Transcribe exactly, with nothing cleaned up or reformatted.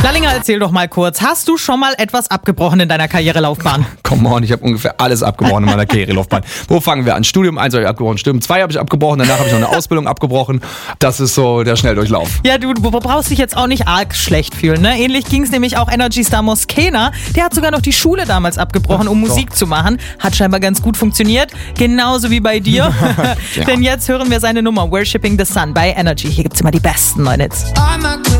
Lallinger, erzähl doch mal kurz. Hast du schon mal etwas abgebrochen in deiner Karrierelaufbahn? Come on, ich habe ungefähr alles abgebrochen in meiner Karrierelaufbahn. Wo fangen wir an? Studium eins habe ich abgebrochen, Studium zwei habe ich abgebrochen, danach habe ich noch eine Ausbildung abgebrochen. Das ist so der Schnelldurchlauf. Ja, du, du brauchst dich jetzt auch nicht arg schlecht fühlen, ne? Ähnlich ging es nämlich auch Energy-Star Moskena. Der hat sogar noch die Schule damals abgebrochen, um Musik so. zu machen. Hat scheinbar ganz gut funktioniert. Genauso wie bei dir. Ja. Denn jetzt hören wir seine Nummer Worshipping the Sun bei Energy. Hier gibt's immer die besten neuen Hits.